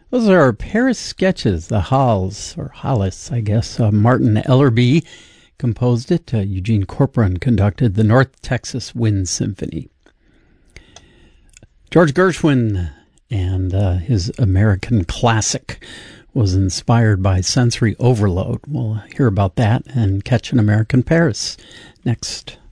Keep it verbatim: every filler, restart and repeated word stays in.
Those are Paris sketches, the Halles, or Hollis, I guess. Uh, Martin Ellerby composed it. Uh, Eugene Corcoran conducted the North Texas Wind Symphony. George Gershwin and uh, his American classic was inspired by sensory overload. We'll hear about that and Catch an American Paris next.